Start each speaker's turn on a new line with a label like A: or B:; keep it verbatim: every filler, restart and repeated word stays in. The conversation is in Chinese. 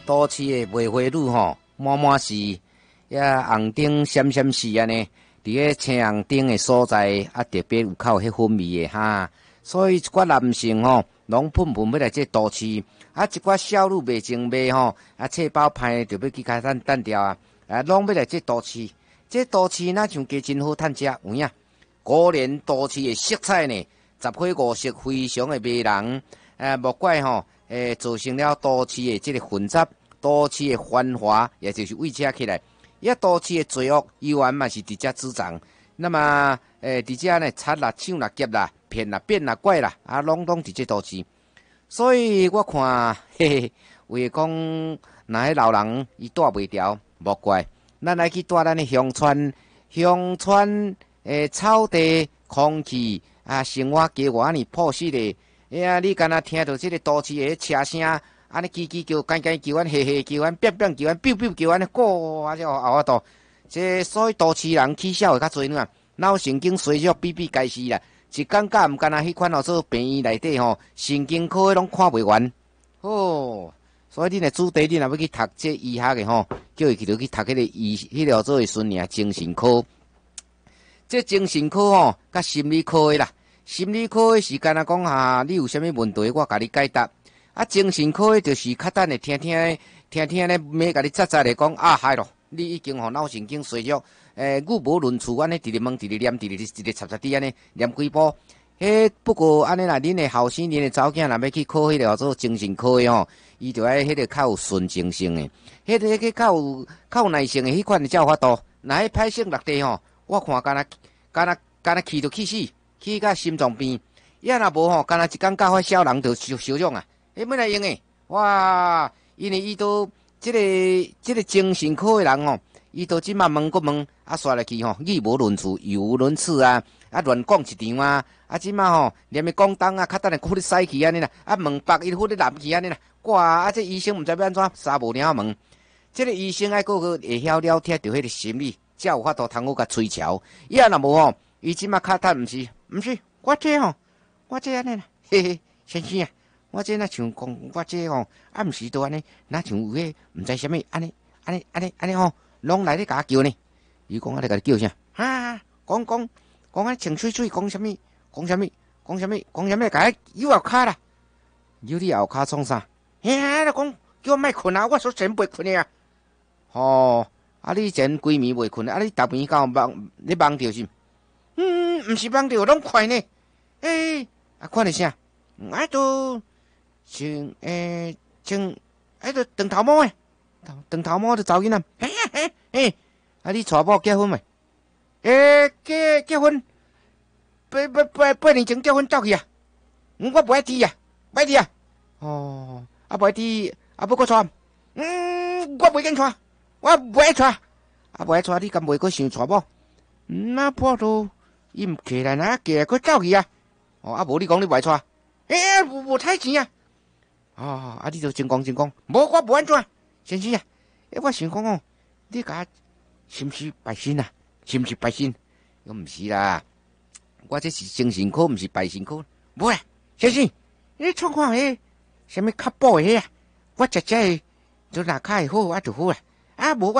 A: 都市的梅花鹿吼，满满是也红灯闪闪是安尼，伫个青红灯的所在啊，特别有靠迄粉味的哈。所以一寡男性吼，拢喷喷要来这都市，啊一寡小女袂情袂吼，啊册包歹就要去开单单调啊，啊拢要来这都市。这都市哪像加真好趁食有影？果然都市的色彩呢，十花五色，非常的迷人。呃，莫怪吼，诶、呃，造成了都市的这个混杂，都市的繁华，也就是为遮起来。也都市的罪恶，依然嘛是伫遮滋长。那么，诶、呃，伫遮呢，贼啦、抢啦、劫啦、骗啦、变啦、怪啦，啊，拢拢伫这都市。所以我看，嘿嘿，为讲，若迄老人伊带袂调，莫怪。咱来去带咱的乡村，乡村诶草地、空气啊，生活加我安尼朴实的。哎呀，你敢若听到这个都市的车声，安尼叽叽叫、干干叫、安嘿嘿叫、安变变叫、安biu biu叫，安尼过啊就后啊多。这所以都市人起笑会较侪呢，脑神经衰弱比比该死啦。是感觉毋敢若迄款哦，做病院内底吼，神经科拢看袂完。哦。所以，恁的主题，恁若要去读这医学的吼，叫伊去落去读迄个医，迄个做诶孙尔精神科。这精神科吼，甲心理科的啦。心理科的是干那讲哈，你有啥物问题，我甲你解答。啊，精神科的就是较等的听听听听咧，咩甲你扎扎咧讲啊，嗨咯，你已经吼脑神经衰弱，诶、呃，语无伦次，安尼直直问，直直念，直直直直插插滴安尼念几步。迄不过安尼啦，恁的后生，恁的查某囝若要去考迄个叫做精神科的吼，伊就爱迄个较有纯情性的，迄个迄个较有较有耐性的迄款的才有法度。若迄歹性落地吼，我看干那干那干那气就气死，气甲心脏病。伊若无吼，干那一工教发小人就受受伤啊！迄要来用诶，哇！因为伊都即、這个即、這个精神科的人吼，伊都即马问个问，啊，刷来去吼，语无伦次，语无伦次啊！啊，乱讲一场啊！啊，即马吼，连咪讲东啊，较等下忽咧使去安尼啦，啊，问北伊忽咧南去安尼啦，哇！啊，这医生毋知要安怎，三无两问。这个医生爱个个会晓了解着迄个心理，才有法度通好甲推敲。伊啊若无吼，伊即马较等毋是，毋是，我这吼，我这安尼啦，嘿嘿，先生啊，我这若像讲，我这吼，啊毋是都安尼，若像有迄毋知啥物安尼，安尼安尼安尼吼，拢来咧甲我叫呢。伊讲啊，咧甲你叫啥？啊，讲讲。讲啊，情水水讲啥物？讲啥物？讲啥物？讲啥物？甲摇后骹啦，摇你后骹创啥？嘿啊，你讲叫我莫困啊，我说真袂困的啊。哦，啊，你前规暝袂困啊？你逐暝敢有梦？你梦着是？嗯，毋是梦着，拢快呢。诶，啊，看着啥？啊，都像诶，像啊，都长头毛诶，长头毛就查囡仔。嘿嘿嘿，啊，你娶某结婚未？诶，结结婚，八八八八年前结婚走去啊！嗯，我不爱提啊，不爱提啊！哦，啊不爱提，啊不过娶，嗯，我袂跟娶，我不爱娶，啊不爱娶，你敢袂个想娶某？那破都伊毋起来哪，起来佫走去啊！哦，啊无你讲你不爱娶，诶，无无太钱啊！哦，啊你就真讲真讲，无我不安怎，先生啊，诶，我想讲哦，你甲是毋是拜神啊？是毋是拜神？我毋是啦，我这是精神科，毋是拜神科。无啦，先生，你创看迄什么较补的啊？我食食的，就哪较会好，啊就好啦。啊无我。